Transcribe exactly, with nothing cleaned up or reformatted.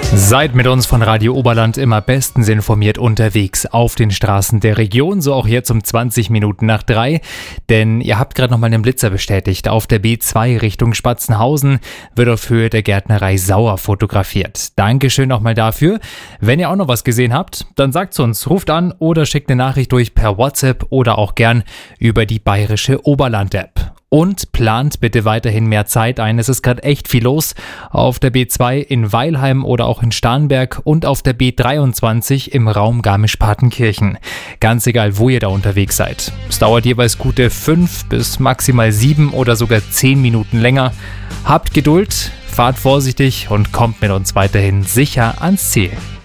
Seid mit uns von Radio Oberland immer bestens informiert unterwegs auf den Straßen der Region, so auch jetzt um zwanzig Minuten nach drei. Denn ihr habt gerade nochmal einen Blitzer bestätigt. Auf der B zwei Richtung Spatzenhausen wird auf Höhe der Gärtnerei Sauer fotografiert. Dankeschön nochmal dafür. Wenn ihr auch noch was gesehen habt, dann sagt's uns, ruft an oder schickt eine Nachricht durch per WhatsApp oder auch gern über die Bayerische Oberland-App. Und plant bitte weiterhin mehr Zeit ein. Es ist gerade echt viel los auf der B zwei in Weilheim oder auch in Starnberg und auf der B dreiundzwanzig im Raum Garmisch-Partenkirchen. Ganz egal, wo ihr da unterwegs seid. Es dauert jeweils gute fünf bis maximal sieben oder sogar zehn Minuten länger. Habt Geduld, fahrt vorsichtig und kommt mit uns weiterhin sicher ans Ziel.